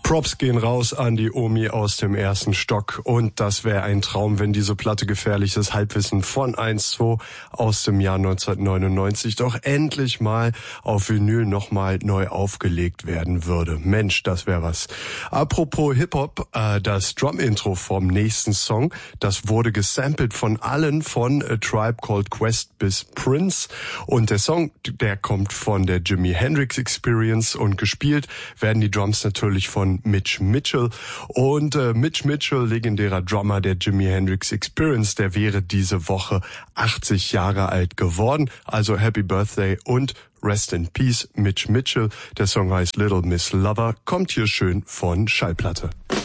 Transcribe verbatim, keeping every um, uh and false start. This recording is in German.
Props gehen raus an die Omi aus dem ersten Stock und das wäre ein Traum, wenn diese Platte Gefährliches Halbwissen von eins zwei aus dem Jahr neunzehnhundertneunundneunzig doch endlich mal auf Vinyl nochmal neu aufgelegt werden würde. Mensch, das wäre was. Apropos Hip-Hop, äh, das Drum-Intro vom nächsten Song, das wurde gesampelt von allen von A Tribe Called Quest bis Prince und der Song, der kommt von der Jimi Hendrix Experience und gespielt werden die Drums natürlich von Mitch Mitchell und äh, Mitch Mitchell, legendärer Drummer der Jimi Hendrix Experience, der wäre diese Woche achtzig Jahre alt geworden, also Happy Birthday und Rest in Peace Mitch Mitchell. Der Song heißt Little Miss Lover, kommt hier schön von Schallplatte.